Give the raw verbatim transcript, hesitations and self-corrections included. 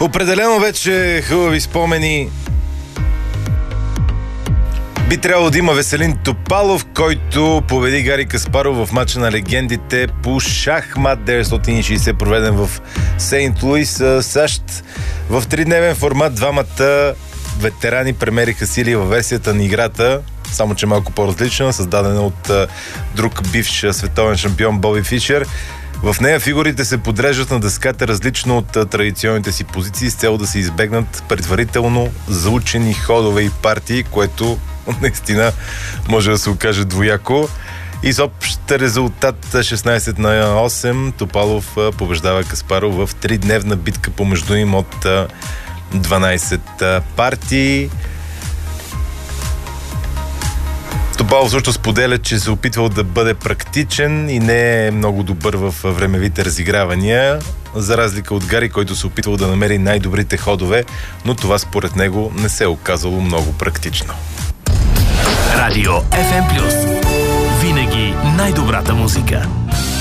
Определено вече хубави спомени. Би трябвало да има Веселин Топалов, който победи Гари Каспаров в мача на легендите по шахмат деветстотин и шейсет, проведен в Сейнт Луис, САЩ. В тридневен формат двамата ветерани премериха сили във версията на играта, само че малко по-различна, създадена от друг бивш световен шампион Боби Фишер. В нея фигурите се подреждат на дъската различно от традиционните си позиции с цел да се избегнат предварително заучени ходове и партии, което наистина може да се окаже двояко. И с общ резултат шестнайсет на осем Топалов побеждава Каспаров в тридневна битка помежду им от дванайсет партии. Топалов също споделя, че се опитвал да бъде практичен и не е много добър в времевите разигравания, за разлика от Гари, който се опитвал да намери най-добрите ходове, но това според него не се е оказало много практично. Радио Еф Ем Плюс. Винаги най-добрата музика.